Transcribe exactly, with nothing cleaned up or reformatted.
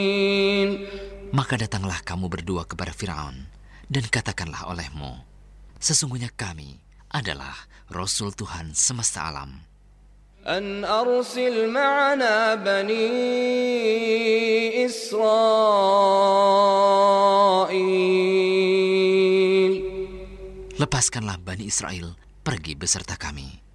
Maka datanglah kamu berdua kepada Firaun dan katakanlah olehmu, sesungguhnya kami adalah Rasul Tuhan semesta alam. An arsil ma'ana bani Israel. Lepaskanlah Bani Israel pergi beserta kami.